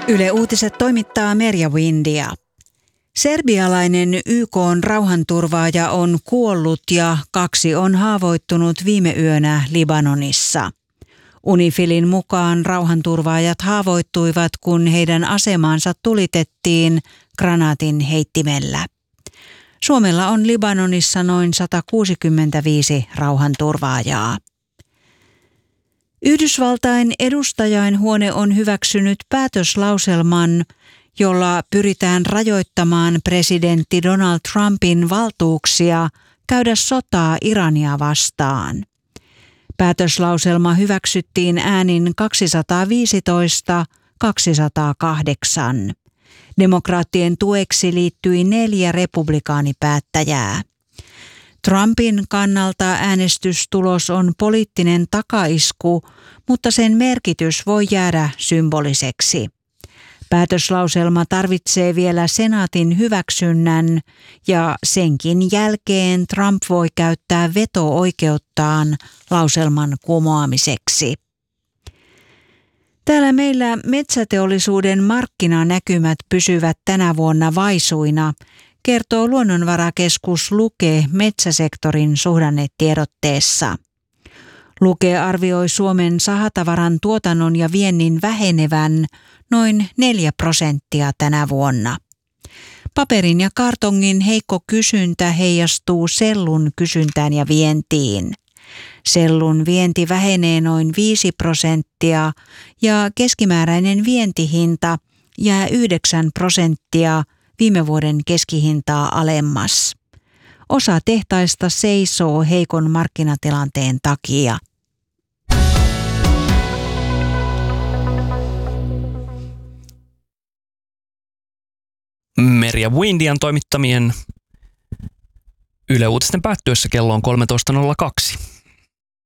Yle Uutiset toimittaa Merja Windia. Serbialainen YK:n rauhanturvaaja on kuollut ja 2 on haavoittunut viime yönä Libanonissa. UNIFILin mukaan rauhanturvaajat haavoittuivat, kun heidän asemaansa tulitettiin granaatin heittimellä. Suomella on Libanonissa noin 165 rauhanturvaajaa. Yhdysvaltain edustajainhuone on hyväksynyt päätöslauselman, jolla pyritään rajoittamaan presidentti Donald Trumpin valtuuksia käydä sotaa Irania vastaan. Päätöslauselma hyväksyttiin äänin 215-208. Demokraattien tueksi liittyi 4 republikaanipäättäjää. Trumpin kannalta äänestystulos on poliittinen takaisku, mutta sen merkitys voi jäädä symboliseksi. Päätöslauselma tarvitsee vielä senaatin hyväksynnän ja senkin jälkeen Trump voi käyttää veto-oikeuttaan lauselman kumoamiseksi. Täällä meillä metsäteollisuuden markkinanäkymät pysyvät tänä vuonna vaisuina, kertoo Luonnonvarakeskus Luke metsäsektorin suhdannetiedotteessa. Luke arvioi Suomen sahatavaran tuotannon ja viennin vähenevän noin 4% tänä vuonna. Paperin ja kartongin heikko kysyntä heijastuu sellun kysyntään ja vientiin. Sellun vienti vähenee noin 5% ja keskimääräinen vientihinta jää 9% viime vuoden keskihintaa alemmas. Osa tehtaista seisoo heikon markkinatilanteen takia. Merja Windian toimittamien Yle Uutisten päättyessä kello on 13.02.